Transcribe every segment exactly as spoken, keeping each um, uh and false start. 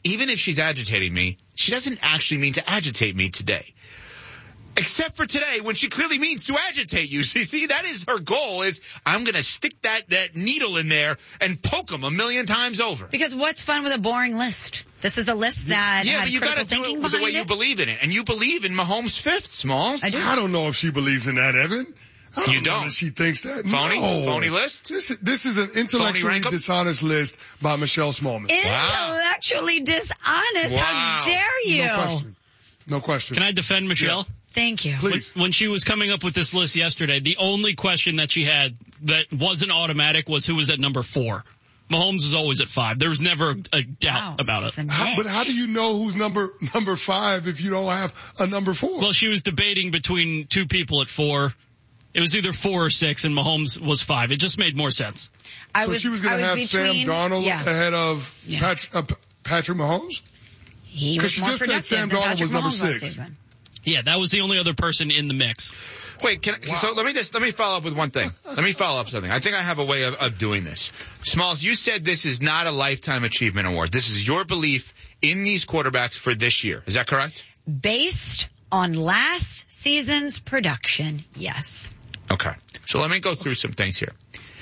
even if she's agitating me, she doesn't actually mean to agitate me today. Except for today, when she clearly means to agitate you. See, see, that is her goal, is I'm going to stick that, that needle in there and poke them a million times over. Because what's fun with a boring list? This is a list that yeah, had but you critical gotta do thinking it with the way behind you it. believe in it. And you believe in Mahomes' fifth, Smalls. I do. I don't know if she believes in that, Evan. I don't You know don't? that she thinks that. Phony? No. Phony list? This is, this is an intellectually rank 'em? dishonest list by Michelle Smallman. Intellectually dishonest. Wow. How dare you? No question. No question. Can I defend Michelle? Thank you. Please. When, when she was coming up with this list yesterday, the only question that she had that wasn't automatic was who was at number four. Mahomes was always at five. There was never a doubt Wow, about it. Smith. How, but how do you know who's number number five if you don't have a number four? Well, she was debating between two people at four. It was either four or six, and Mahomes was five. It just made more sense. I so was, she was I going to have between, Sam Darnold yeah. ahead of Yeah. Patrick, uh, Patrick Mahomes? He 'Cause was she more just said productive Sam than Darnold Patrick was number Mahomes last six. season. Yeah, that was the only other person in the mix. Wait, can I, so let me just, let me follow up with one thing. Let me follow up something. I think I have a way of, of doing this. Smalls, you said this is not a lifetime achievement award. This is your belief in these quarterbacks for this year. Is that correct? Based on last season's production, yes. Okay. So let me go through some things here.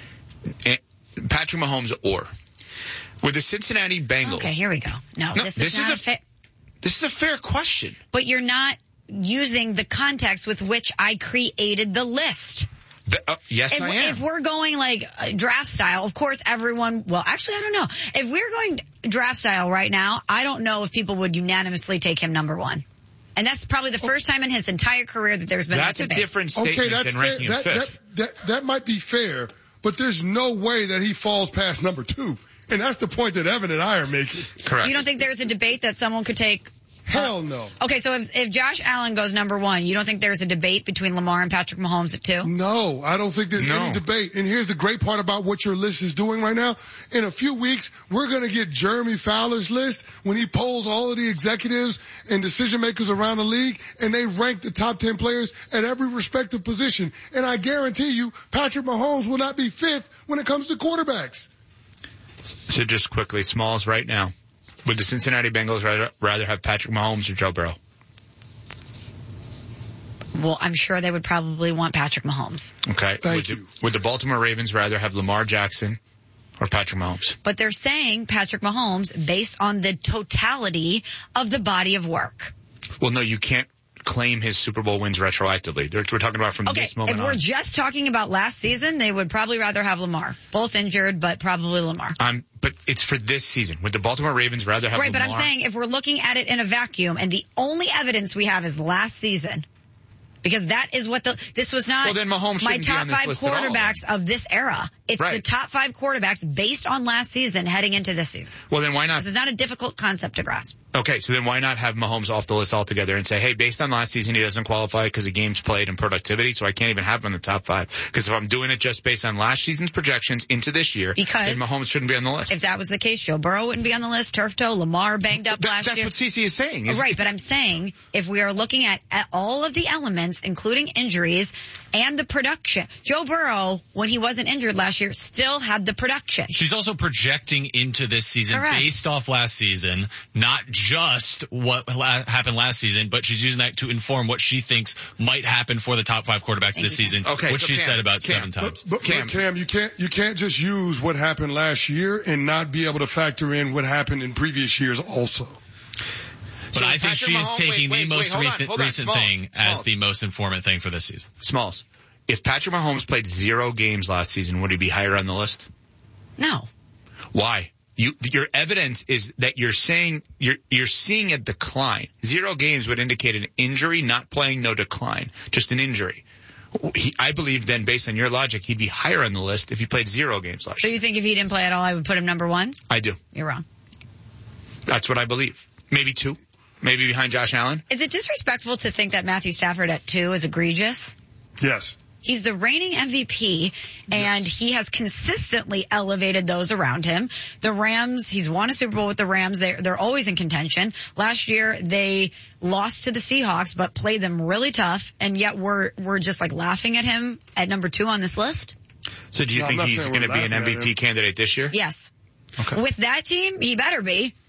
Eh, Patrick Mahomes or with the Cincinnati Bengals. Okay, here we go. No, No, this, this is is not a- a fair. This is a fair question. But you're not using the context with which I created the list. The, uh, yes, If, I am. if we're going like uh, draft style, of course everyone, well actually I don't know. If we're going draft style right now, I don't know if people would unanimously take him number one. And that's probably the first time in his entire career that there's been That's that a debate. different statement Okay, that's than fair. ranking him That, fifth. that, that, that might be fair, but there's no way that he falls past number two. And that's the point that Evan and I are making. Correct. You don't think there's a debate that someone could take? Hell no. Okay, so if, if Josh Allen goes number one, you don't think there's a debate between Lamar and Patrick Mahomes at two? No, I don't think there's No. any debate. And here's the great part about what your list is doing right now. In a few weeks, we're going to get Jeremy Fowler's list when he polls all of the executives and decision makers around the league, and they rank the top ten players at every respective position. And I guarantee you, Patrick Mahomes will not be fifth when it comes to quarterbacks. So just quickly, Smalls right now. Would the Cincinnati Bengals rather, rather have Patrick Mahomes or Joe Burrow? Well, I'm sure they would probably want Patrick Mahomes. Okay. Thank would, you. The, would the Baltimore Ravens rather have Lamar Jackson or Patrick Mahomes? But they're saying Patrick Mahomes based on the totality of the body of work. Well, no, you can't claim his Super Bowl wins retroactively. We're talking about from Okay, this moment if we're on. just talking about last season, they would probably rather have Lamar. Both injured, but probably Lamar. Um, but it's for this season. Would the Baltimore Ravens rather have Right, Lamar? but I'm saying if we're looking at it in a vacuum and the only evidence we have is last season, because that is what the, this was not Well, then Mahomes my shouldn't be top on this five list at all, quarterbacks of this era. It's the Right. top five quarterbacks based on last season heading into this season. Well, then why not? This is not a difficult concept to grasp. Okay, so then why not have Mahomes off the list altogether and say, hey, based on last season, he doesn't qualify because of games played and productivity, so I can't even have him in the top five. Because if I'm doing it just based on last season's projections into this year, Because then Mahomes shouldn't be on the list. If that was the case, Joe Burrow wouldn't be on the list. Turf toe, Lamar banged up Th- last that's year. what Cece is saying. Is Right, but I'm saying if we are looking at, at all of the elements, including injuries and the production, Joe Burrow, when he wasn't injured last year, still had the production. She's also projecting into this season Correct. based off last season, not just what la- happened last season, but she's using that to inform what she thinks might happen for the top five quarterbacks Thank this you, season, Okay, which so she Cam, said about Cam, seven times. But, but Cam. Cam, you can't you can't just use what happened last year and not be able to factor in what happened in previous years also. But So I think Patrick she's Mahomes- taking wait, the wait, most wait, hold on, recent, hold on. recent Smalls, thing Smalls. as the most informant thing for this season. Smalls. If Patrick Mahomes played zero games last season, would he be higher on the list? No. Why? You, your evidence is that you're saying you're you're seeing a decline. Zero games would indicate an injury, not playing, no decline, just an injury. He, I believe then, based on your logic, he'd be higher on the list if he played zero games last So year. you think if he didn't play at all, I would put him number one? I do. You're wrong. That's what I believe. Maybe two. Maybe behind Josh Allen. Is it disrespectful to think that Matthew Stafford at two is egregious? Yes. He's the reigning M V P, and he has consistently elevated those around him. The Rams, he's won a Super Bowl with the Rams. They're, they're always in contention. Last year, they lost to the Seahawks, but played them really tough, and yet we're, we're just like laughing at him at number two on this list? So do you No, I'm think not he's saying going to we're be an laughing M V at P him. candidate this year? Yes. Okay. With that team, he better be.